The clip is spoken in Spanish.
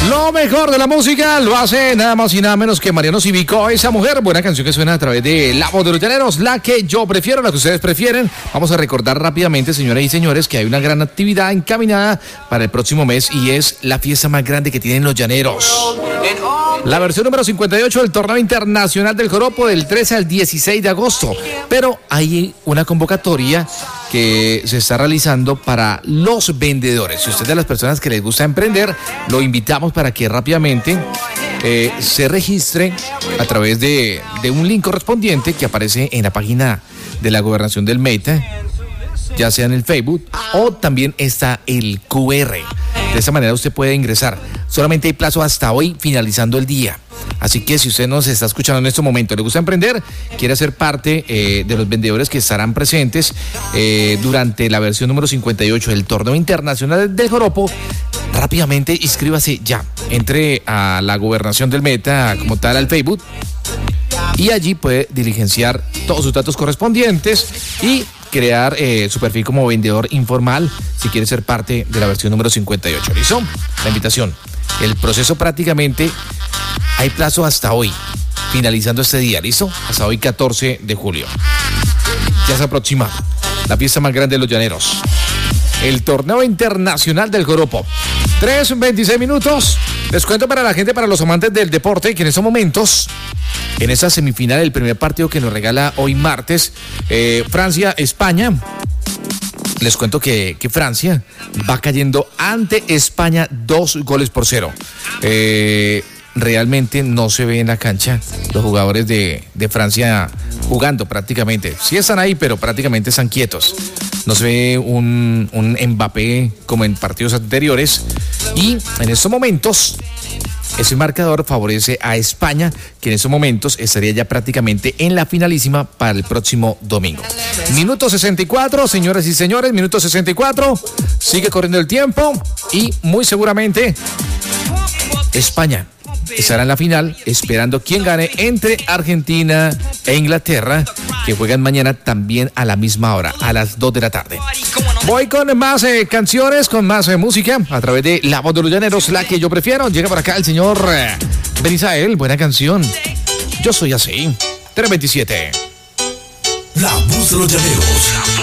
Lo mejor de la música lo hace nada más y nada menos que Mariano Cívico, esa mujer. Buena canción que suena a través de La Voz de los Llaneros, la que yo prefiero, la que ustedes prefieren. Vamos a recordar rápidamente, señoras y señores, que hay una gran actividad encaminada para el próximo mes y es la fiesta más grande que tienen los llaneros. La versión número 58 del Torneo Internacional del Joropo del 13 al 16 de agosto. Pero hay una convocatoria que se está realizando para los vendedores. Si usted es de las personas que les gusta emprender, lo invitamos para que rápidamente se registre a través de un link correspondiente que aparece en la página de la Gobernación del Meta, ya sea en el Facebook o también está el QR. De esa manera usted puede ingresar. Solamente hay plazo hasta hoy, finalizando el día. Así que si usted nos está escuchando en este momento, le gusta emprender, quiere ser parte de los vendedores que estarán presentes durante la versión número 58 del Torneo Internacional del Joropo, rápidamente inscríbase ya. Entre a la Gobernación del Meta, como tal, al Facebook, y allí puede diligenciar todos sus datos correspondientes y crear su perfil como vendedor informal si quiere ser parte de la versión número 58. ¿Listo? La invitación. El proceso prácticamente hay plazo hasta hoy, finalizando este día, ¿listo? Hasta hoy 14 de julio. Ya se aproxima la fiesta más grande de los llaneros, el Torneo Internacional del Joropo. 3:26 minutos. Les cuento para la gente, para los amantes del deporte, que en estos momentos, en esa semifinal del primer partido que nos regala hoy martes, Francia-España, les cuento que Francia va cayendo ante España 2-0. Realmente no se ve en la cancha los jugadores de Francia jugando prácticamente. Sí están ahí, pero prácticamente están quietos. No se ve un Mbappé como en partidos anteriores. Y en estos momentos, ese marcador favorece a España, que en estos momentos estaría ya prácticamente en la finalísima para el próximo domingo. Minuto 64, señoras y señores, minuto 64. Sigue corriendo el tiempo y muy seguramente España estará en la final, esperando quien gane entre Argentina e Inglaterra, que juegan mañana también a la misma hora, a las 2 de la tarde. Voy con más canciones, con más música, a través de La Voz de los Llaneros, la que yo prefiero. Llega por acá el señor Benisael, buena canción. Yo soy así. 3:27. La Voz de los Llaneros.